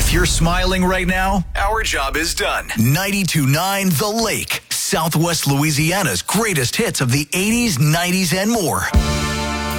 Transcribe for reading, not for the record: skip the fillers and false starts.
If you're smiling right now, our job is done. 92.9 The Lake, Southwest Louisiana's greatest hits of the 80s, 90s, and more.